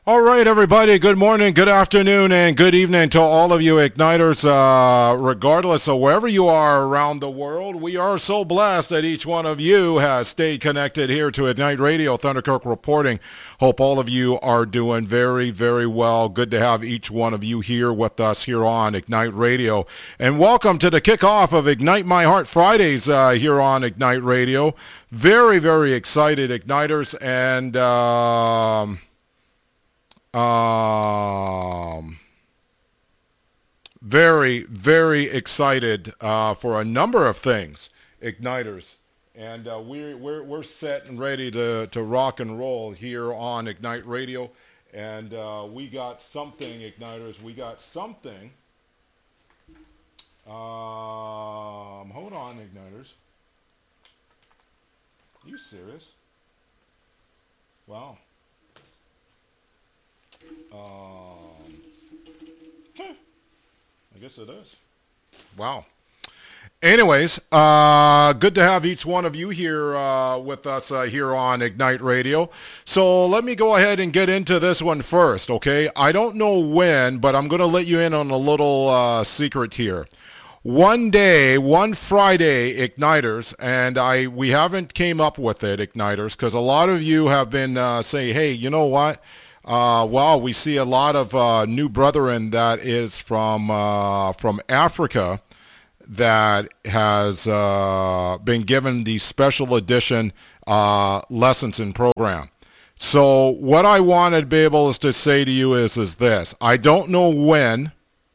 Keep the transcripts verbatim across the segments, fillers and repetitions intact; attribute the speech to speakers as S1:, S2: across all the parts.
S1: All right, everybody. Good morning, good afternoon, and good evening to all of you Igniters, uh, regardless of wherever you are around the world. We are so blessed that each one of you has stayed connected here to Ignite Radio, Thunderkirk reporting. Hope all of you are doing very, very well. Good to have each one of you here with us here on Ignite Radio. And welcome to the kickoff of Ignite My Heart Fridays uh, here on Ignite Radio. Very, very excited, Igniters, and... Um, Um, very, very excited uh, for a number of things, Igniters, and uh, we're we're we're set and ready to to rock and roll here on Ignite Radio, and uh, we got something, Igniters. We got something. Um, hold on, Igniters. Are you serious? Wow. Um, huh, I guess it is. Wow. Anyways, uh, good to have each one of you here uh, with us uh, here on Ignite Radio. So let me go ahead and get into this one first, okay? I don't know when, but I'm going to let you in on a little uh, secret here. One day, one Friday, Igniters, and I we haven't came up with it, Igniters, because a lot of you have been uh, saying, hey, you know what? Uh, well, we see a lot of uh, new brethren that is from uh, from Africa that has uh, been given the special edition uh, lessons and program. So what I wanted to be able to say to you is, is this. I don't know when,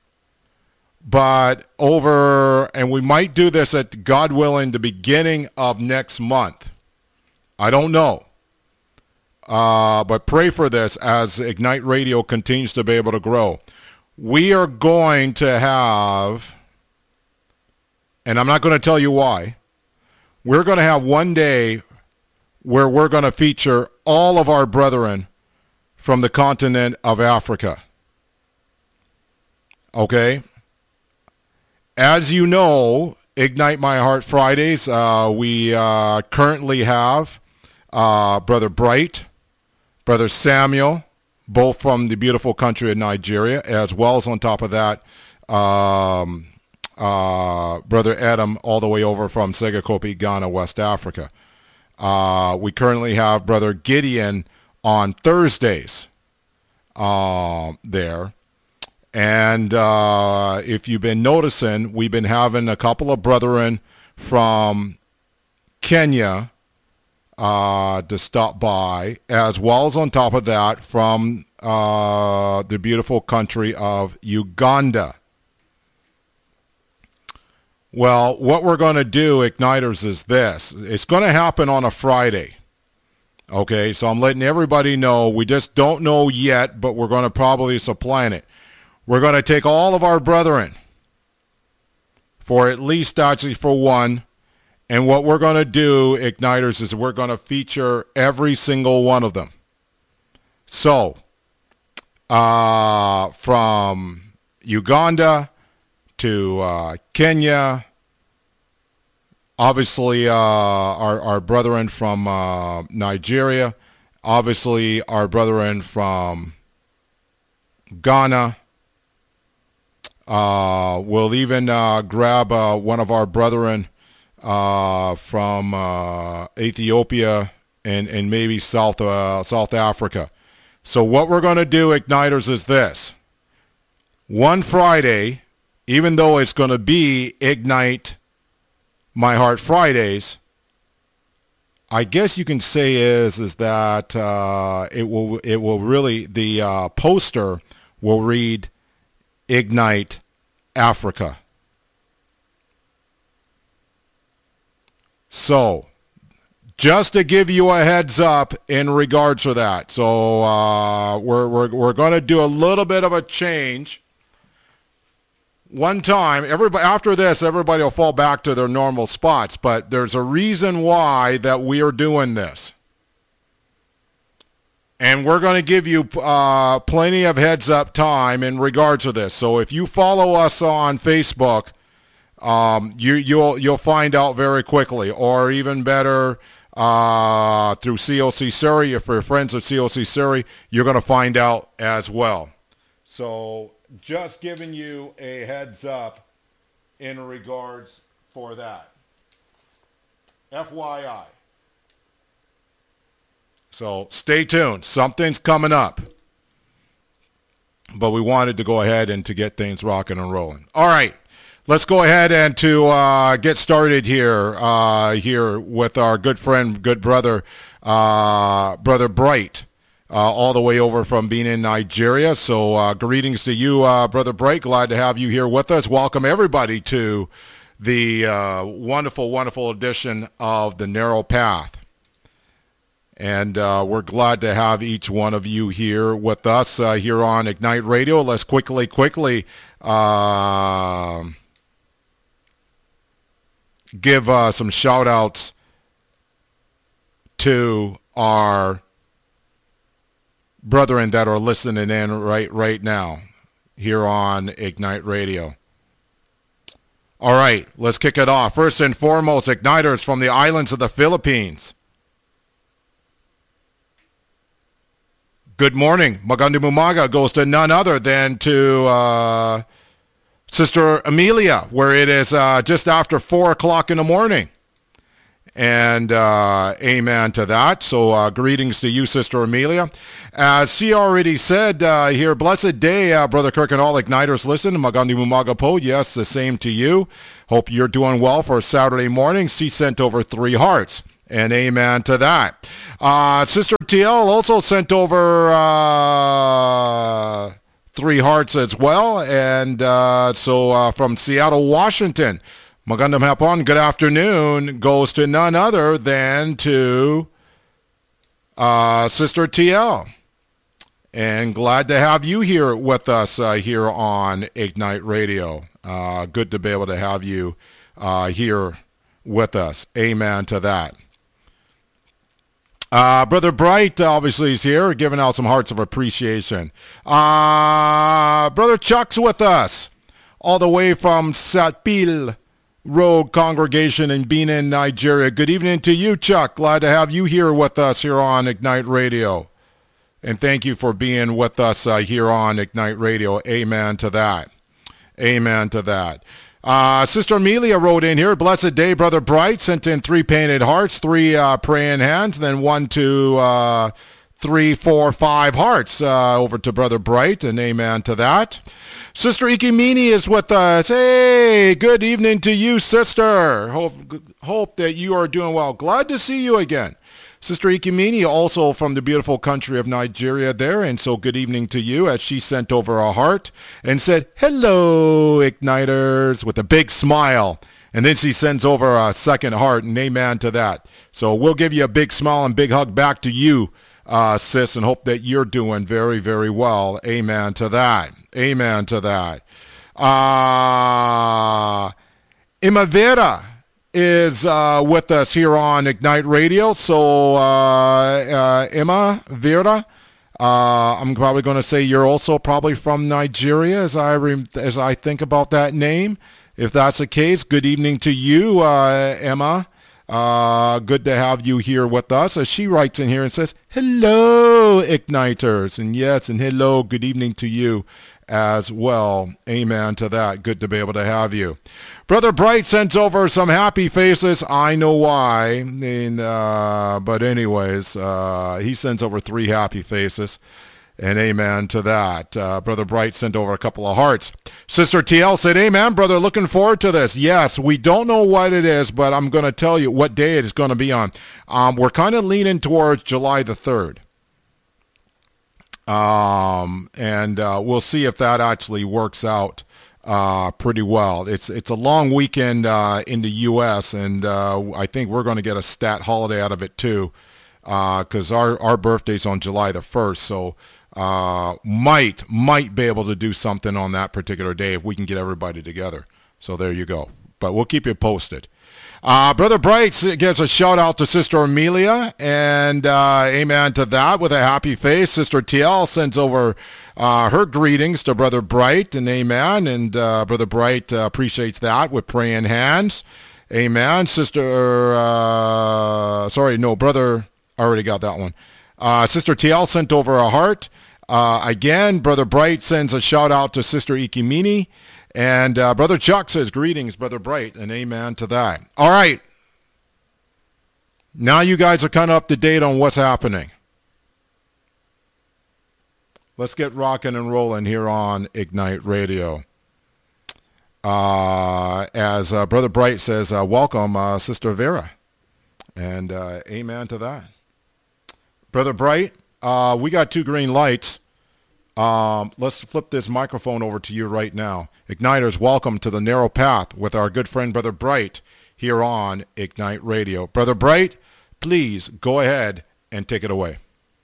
S1: but over, and we might do this at, God willing, the beginning of next month. I don't know. Uh, but pray for this as Ignite Radio continues to be able to grow. We are going to have, and I'm not going to tell you why, we're going to have one day where we're going to feature all of our brethren from the continent of Africa. Okay? As you know, Ignite My Heart Fridays, uh, we uh, currently have uh, Brother Bright, Brother Samuel, both from the beautiful country of Nigeria, as well as on top of that, um, uh, Brother Adam, all the way over from Segakopi, Ghana, West Africa. Uh, we currently have Brother Gideon on Thursdays uh, there. And uh, if you've been noticing, we've been having a couple of brethren from Kenya Uh, to stop by, as well as on top of that from uh, the beautiful country of Uganda. Well, what we're going to do, Igniters, is this. It's going to happen on a Friday. Okay, so I'm letting everybody know. We just don't know yet, but we're going to probably supplant it. We're going to take all of our brethren, for at least actually for one. And what we're going to do, Igniters, is we're going to feature every single one of them. So, uh, from Uganda to uh, Kenya, obviously uh, our, our brethren from uh, Nigeria, obviously our brethren from Ghana. Uh, we'll even uh, grab uh, one of our brethren Uh, from uh, Ethiopia and, and maybe South uh, South Africa. So what we're going to do, Igniters, is this. One Friday, even though it's going to be Ignite My Heart Fridays, I guess you can say is is that uh, it will it will really, the uh, poster will read Ignite Africa. So, just to give you a heads up in regards to that. So, uh, we're, we're, we're going to do a little bit of a change. One time, everybody, after this, everybody will fall back to their normal spots. But there's a reason why that we are doing this. And we're going to give you uh, plenty of heads up time in regards to this. So, if you follow us on Facebook, Um, you, you'll you'll find out very quickly, or even better, uh, through C O C Surrey. If you're friends of C O C Surrey, you're going to find out as well. So just giving you a heads up in regards for that. F Y I. So stay tuned. Something's coming up. But we wanted to go ahead and to get things rocking and rolling. All right. Let's go ahead and to uh, get started here uh, here with our good friend, good brother, uh, Brother Bright, uh, all the way over from Benin, Nigeria. So uh, greetings to you, uh, Brother Bright. Glad to have you here with us. Welcome everybody to the uh, wonderful, wonderful edition of The Narrow Path. And uh, we're glad to have each one of you here with us uh, here on Ignite Radio. Let's quickly, quickly uh, give uh, some shout-outs to our brethren that are listening in right, right now here on Ignite Radio. All right, let's kick it off. First and foremost, Igniters from the islands of the Philippines. Good morning. Magandang umaga goes to none other than to uh, Sister Amelia, where it is uh, just after four o'clock in the morning. And uh, amen to that. So uh, greetings to you, Sister Amelia. As she already said uh, here, blessed day, uh, Brother Kirk and all Igniters listen. Magandang umaga po. Yes, the same to you. Hope you're doing well for Saturday morning. She sent over three hearts. And amen to that. Uh, Sister T L also sent over uh, three hearts as well. And uh, so uh, from Seattle, Washington, Magandang hapon, good afternoon, goes to none other than to uh, Sister T L. And glad to have you here with us uh, here on Ignite Radio. Uh, good to be able to have you uh, here with us. Amen to that. Uh, Brother Bright obviously is here, giving out some hearts of appreciation. Uh, Brother Chuck's with us, all the way from Satpil Road Congregation in Benin, Nigeria. Good evening to you, Chuck. Glad to have you here with us here on Ignite Radio. And thank you for being with us uh, here on Ignite Radio. Amen to that. Amen to that. Uh, Sister Amelia wrote in here, blessed day, Brother Bright, sent in three painted hearts, three uh, praying hands, then one, two, uh, three, four, five hearts uh, over to Brother Bright, and amen to that. Sister Ikimini is with us. Hey, good evening to you, sister. Hope, hope that you are doing well. Glad to see you again. Sister Ikimini, also from the beautiful country of Nigeria there, and so good evening to you, as she sent over a heart and said, hello, Igniters, with a big smile. And then she sends over a second heart, and amen to that. So we'll give you a big smile and big hug back to you, uh, sis, and hope that you're doing very, very well. Amen to that. Amen to that. Uh, Imavera is uh, with us here on Ignite Radio. So, uh, uh, Emma Vera, uh, I'm probably going to say you're also probably from Nigeria as I re- as I think about that name. If that's the case, good evening to you, uh, Emma. Uh, good to have you here with us. As she writes in here and says, hello, Igniters. And yes, and hello, good evening to you as well. Amen to that. Good to be able to have you. Brother Bright sends over some happy faces. I know why. And, uh, but anyways, uh, he sends over three happy faces. And amen to that. Uh, Brother Bright sent over a couple of hearts. Sister T L said, amen, brother, looking forward to this. Yes, we don't know what it is, but I'm going to tell you what day it is going to be on. Um, we're kind of leaning towards July the third. Um, and uh, we'll see if that actually works out uh, pretty well. It's it's a long weekend uh, in the U S, and uh, I think we're going to get a stat holiday out of it too, because uh, our, our birthday's on July the first, so uh, might, might be able to do something on that particular day if we can get everybody together. So there you go. But we'll keep you posted. Uh, Brother Bright gives a shout out to Sister Amelia, and uh, amen to that with a happy face. Sister T L sends over uh, her greetings to Brother Bright, and amen. And uh, Brother Bright uh, appreciates that with praying hands. Amen. Sister, uh, sorry, no, brother, I already got that one. Uh, Sister T L sent over a heart. Uh, again, Brother Bright sends a shout out to Sister Ikimini. And uh, Brother Chuck says, greetings, Brother Bright, and amen to that. All right. Now you guys are kind of up to date on what's happening. Let's get rocking and rolling here on Ignite Radio. Uh, as uh, Brother Bright says, uh, welcome, uh, Sister Vera. And uh, amen to that. Brother Bright, uh, we got two green lights. Um, let's flip this microphone over to you right now. Igniters, welcome to the Narrow Path with our good friend Brother Bright here on Ignite Radio. Brother Bright, please go ahead and take it away.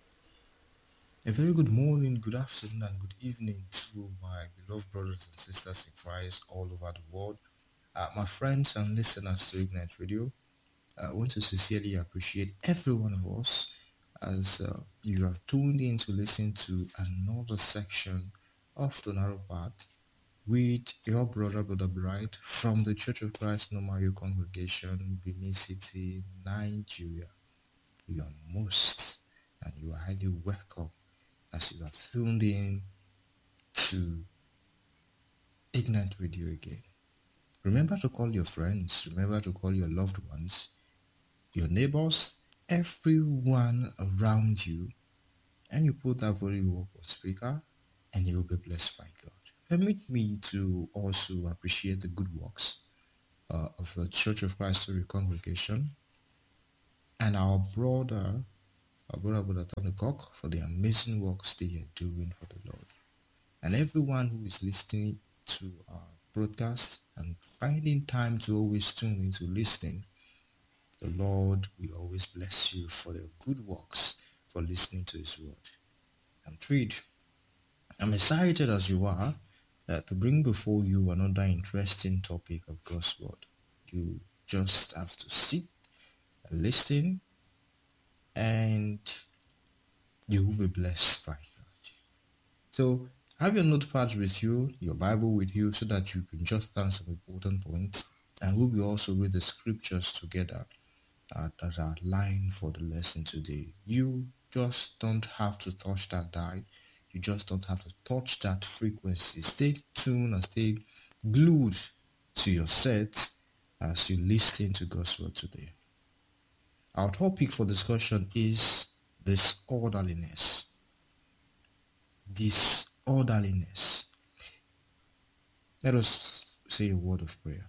S2: A very good morning, good afternoon, and good evening to my beloved brothers and sisters in Christ all over the world. Uh, my friends and listeners to Ignite Radio, I want to sincerely appreciate every one of us as uh, you have tuned in to listen to another section of the Narrow Path with your brother, Brother Bright, from the Church of Christ Nomayo Congregation, Benin City, Nigeria. You are most and you are highly welcome as you have tuned in to Ignite Radio again. Remember to call your friends, remember to call your loved ones, your neighbors, everyone around you, and you put that volume up on speaker, and you will be blessed by God. Permit me to also appreciate the good works uh, of the Church of Christ Story Congregation and our brother, our brother, Brother Tony Cock, for the amazing works they are doing for the Lord. And everyone who is listening to our broadcast and finding time to always tune in to listening, the Lord will always bless you for the good works, for listening to His word. And third, I'm excited as you are uh, to bring before you another interesting topic of God's word. You just have to sit and listen, and you will be blessed by God. So have your notepad with you, your Bible with you, so that you can jot down some important points, and we will also read the scriptures together uh, that are lined for the lesson today. You just don't have to touch that dial. You just don't have to touch that frequency. Stay tuned and stay glued to your set as you listen to God's word today. Our topic for discussion is disorderliness. Disorderliness. Let us say a word of prayer.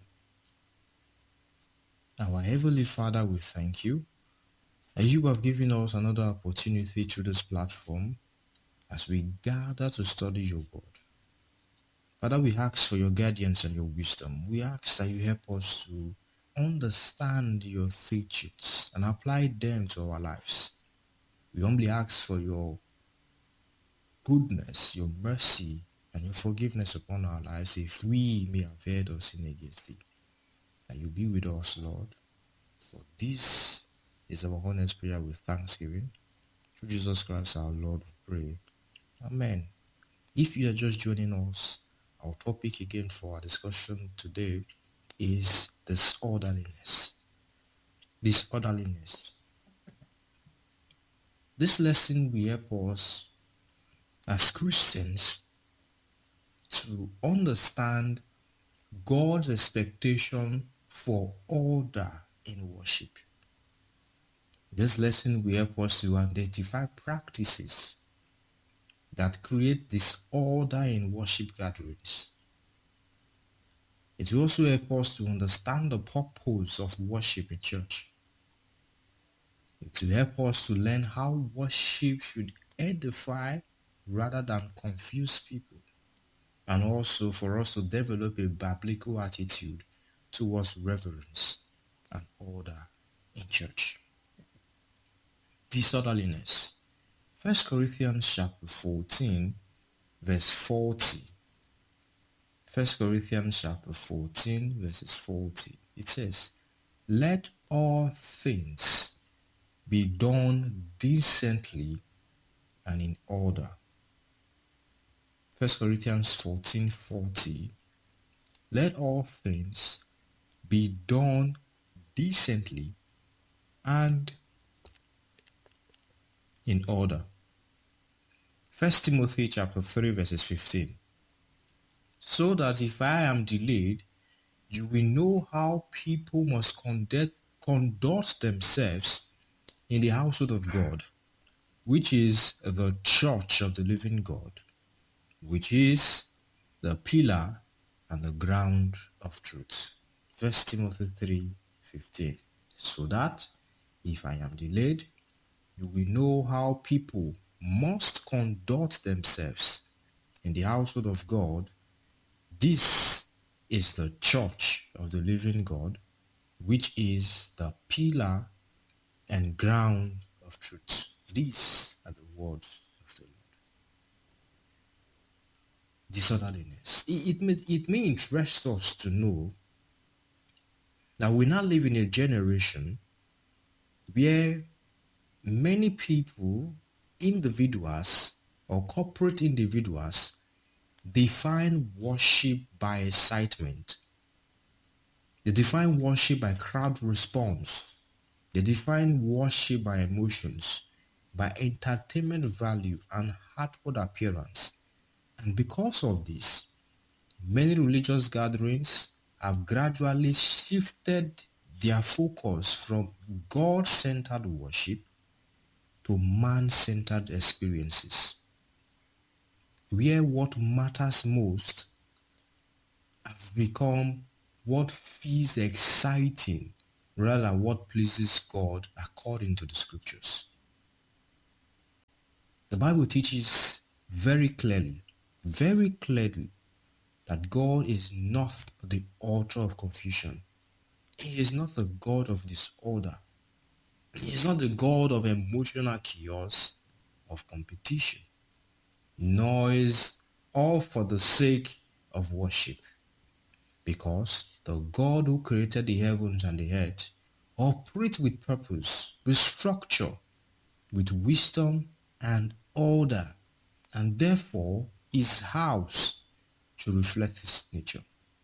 S2: Our Heavenly Father, we thank you that you have given us another opportunity through this platform as we gather to study your word. Father, we ask for your guidance and your wisdom. We ask that you help us to understand your teachings and apply them to our lives. We humbly ask for your goodness, your mercy, and your forgiveness upon our lives if we may have erred or sinned against thee. That you be with us, Lord. For this is our honest prayer with thanksgiving. Through Jesus Christ our Lord, we pray. Amen. If you are just joining us, our topic again for our discussion today is disorderliness. Disorderliness. This lesson will help us as Christians to understand God's expectation for order in worship. This lesson will help us to identify practices that create disorder in worship gatherings. It will also help us to understand the purpose of worship in church. It will help us to learn how worship should edify rather than confuse people, and also for us to develop a biblical attitude towards reverence and order in church. Disorderliness. First Corinthians chapter fourteen, verse forty. First Corinthians chapter fourteen, verses forty. It says, "Let all things be done decently and in order." First Corinthians fourteen, forty. "Let all things be done decently and in order. First Timothy chapter three verses fifteen. So that if I am delayed, you will know how people must conduct, conduct themselves in the household of God, which is the church of the living God, which is the pillar and the ground of truth. First Timothy three fifteen. So that if I am delayed, you will know how people must conduct themselves in the household of God. This is the church of the living God, which is the pillar and ground of truth. These are the words of the Lord. Disorderliness. It, it, may, it may interest us to know that we now live in a generation where many people, individuals or corporate individuals, define worship by excitement. They define worship by crowd response. They define worship by emotions, by entertainment value and outward appearance. And because of this, many religious gatherings have gradually shifted their focus from God-centered worship to man-centered experiences, where what matters most have become what feels exciting rather than what pleases God according to the scriptures. The Bible teaches very clearly, very clearly, that God is not the author of confusion. He is not the God of disorder. He is not the God of emotional chaos, of competition, nor is all for the sake of worship. Because the God who created the heavens and the earth operates with purpose, with structure, with wisdom and order, and therefore his house should reflect his nature.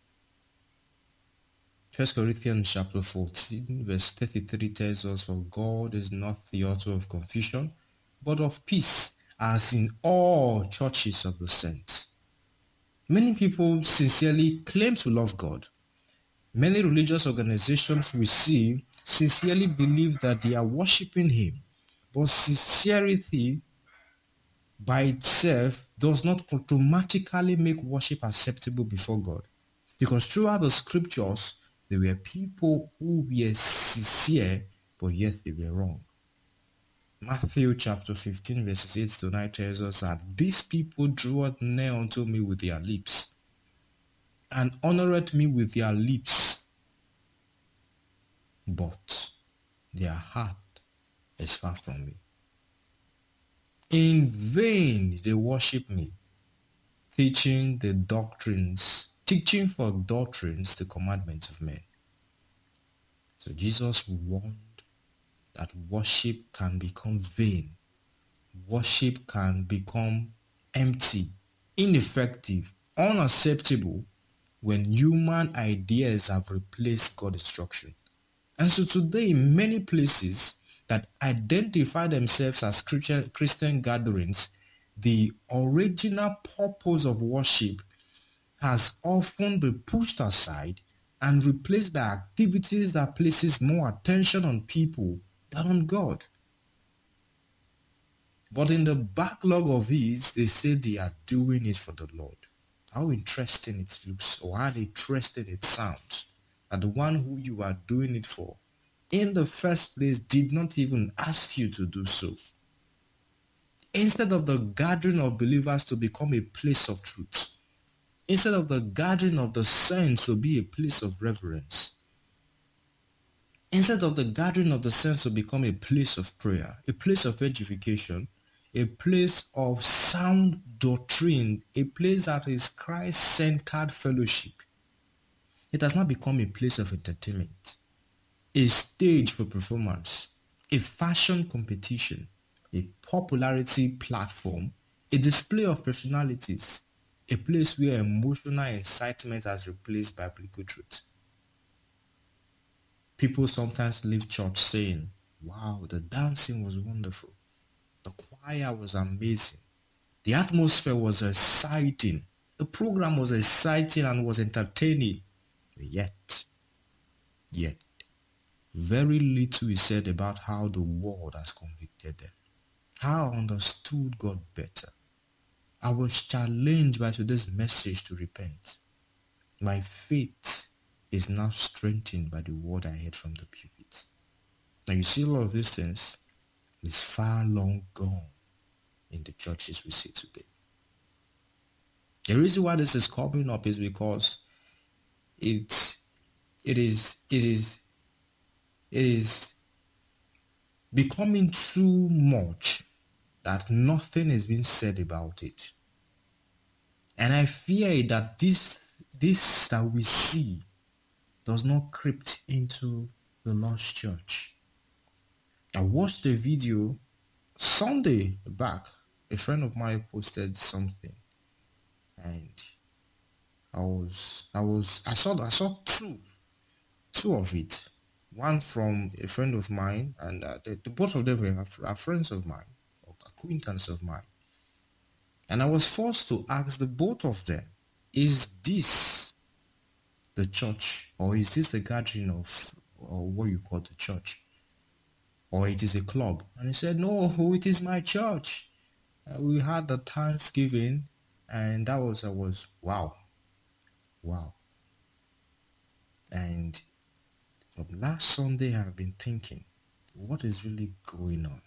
S2: First Corinthians chapter fourteen verse thirty-three tells us, for God is not the author of confusion, but of peace, as in all churches of the saints. Many people sincerely claim to love God. Many religious organizations we see sincerely believe that they are worshiping him, but sincerity by itself does not automatically make worship acceptable before God. Because throughout the scriptures, there were people who were sincere, but yet they were wrong. Matthew chapter fifteen verses eight to nine tells us that these people drew near unto me with their lips, and honored me with their lips, but their heart is far from me. In vain they worship me, teaching the doctrines, teaching for doctrines the commandments of men. So Jesus warned that worship can become vain. Worship can become empty, ineffective, unacceptable when human ideas have replaced God's instruction. And so today, in many places that identify themselves as Christian, Christian gatherings, the original purpose of worship has often been pushed aside and replaced by activities that places more attention on people than on God. But in the backlog of it, they say they are doing it for the Lord. How interesting it looks, or how interesting it sounds, that the one who you are doing it for in the first place did not even ask you to do so. Instead of the gathering of believers to become a place of truth, instead of the gathering of the saints to be a place of reverence, instead of the gathering of the saints to become a place of prayer, a place of edification, a place of sound doctrine, a place that is Christ-centered fellowship, it has not become a place of entertainment, a stage for performance, a fashion competition, a popularity platform, a display of personalities, a place where emotional excitement has replaced biblical truth. People sometimes leave church saying, wow, the dancing was wonderful. The choir was amazing. The atmosphere was exciting. The program was exciting and was entertaining. Yet, yet, very little is said about how the world has convicted them, how I understood God better. I was challenged by today's message to repent. My faith is now strengthened by the word I heard from the pulpit. Now you see, a lot of these things is far long gone in the churches we see today. The reason why this is coming up is because it, it is, it is, it is becoming too much that nothing is being said about it. And I fear that this, this that we see does not creep into the lost church. I watched a video Sunday back. A friend of mine posted something, and I was, I was, I saw, I saw two, two of it. One from a friend of mine, and uh, the, the both of them were are friends of mine, or acquaintances of mine. And I was forced to ask the both of them, is this the church, or is this the gathering of, or what you call the church, or it is a club? And he said, no, it is my church. Uh, we had the Thanksgiving, and that was, I was, wow, wow. And from last Sunday, I've been thinking, what is really going on?